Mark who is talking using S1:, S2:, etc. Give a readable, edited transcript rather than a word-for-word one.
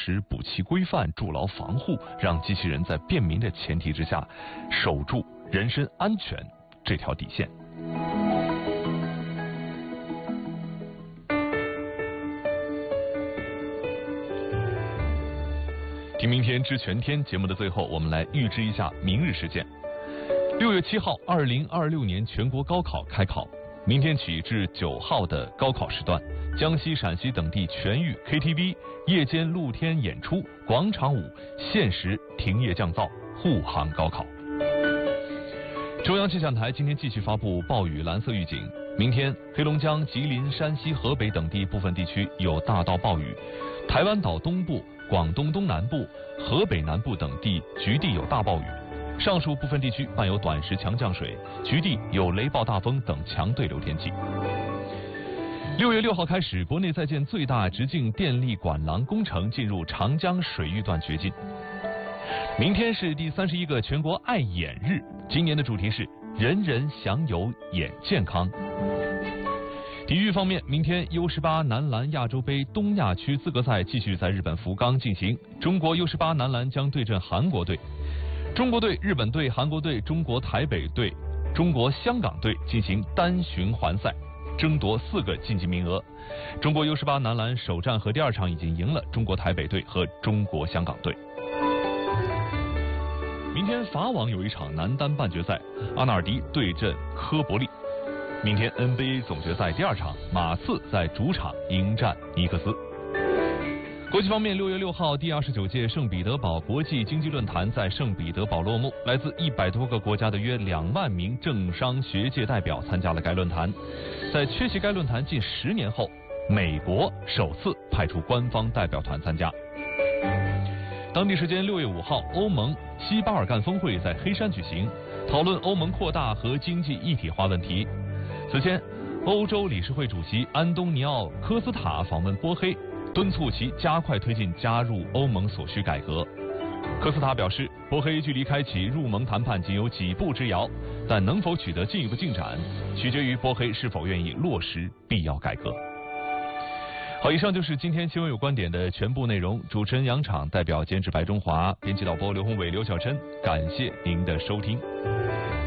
S1: 实补齐规范，筑牢防护，让机器人在便民的前提之下，守住人身安全这条底线。听明天知全天节目的最后，我们来预知一下明日事件。6月7号，2026年全国高考开考，明天起至9号的高考时段，江西、陕西等地全域 KTV、夜间露天演出、广场舞限时停业降噪，护航高考。中央气象台今天继续发布暴雨蓝色预警，明天黑龙江、吉林、山西、河北等地部分地区有大到暴雨，台湾岛东部、广东东南部、河北南部等地局地有大暴雨，上述部分地区伴有短时强降水，局地有雷暴大风等强对流天气。6月6号开始，国内在建最大直径电力管廊工程进入长江水域段掘进。明天是第31个全国爱眼日，今年的主题是人人享有眼健康。体育方面，明天 U18 男篮亚洲杯东亚区资格赛继续在日本福冈进行，中国 U18 男篮将对阵韩国队。中国队、日本队、韩国队、中国台北队、中国香港队进行单循环赛，争夺4个晋级名额。中国 U18 男篮首战和第2场已经赢了中国台北队和中国香港队。明天法网有一场男单半决赛，阿纳尔迪对阵科伯利。明天 NBA 总决赛第2场，马刺在主场迎战尼克斯。国际方面，6月6号，第29届圣彼得堡国际经济论坛在圣彼得堡落幕，来自100多个国家的约2万名政商学界代表参加了该论坛。在缺席该论坛近10年后，美国首次派出官方代表团参加。当地时间6月5号，欧盟西巴尔干峰会在黑山举行，讨论欧盟扩大和经济一体化问题。此前，欧洲理事会主席安东尼奥·科斯塔访问波黑，敦促其加快推进加入欧盟所需改革。科斯塔表示，波黑距离开启入盟谈判仅有几步之遥，但能否取得进一步进展，取决于波黑是否愿意落实必要改革。好，以上就是今天新闻有观点的全部内容。主持人杨昶，代表监制白中华，编辑导播刘宏伟、刘小琛，感谢您的收听。